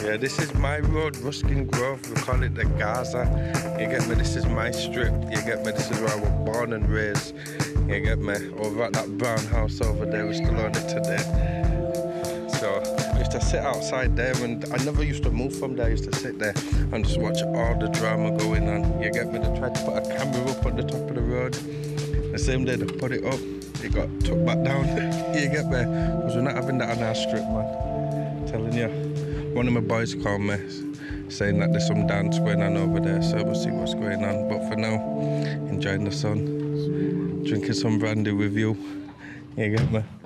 Yeah, this is my road, Ruskin Grove, we call it the Gaza. You get me? This is my strip. You get me? This is where I was born and raised. You get me? Over at that brown house over there, we still own it today. So I used to sit outside there, and I never used to move from there. I used to sit there and just watch all the drama going on. You get me? They tried to put a camera up on the top of the road. The same day they put it up, it got took back down. You get me? Because we're not having that on our strip, man. I'm telling you. One of my boys called me saying that there's some dance going on over there, so we'll see what's going on. But for now, enjoying the sun, drinking some brandy with you. You get me?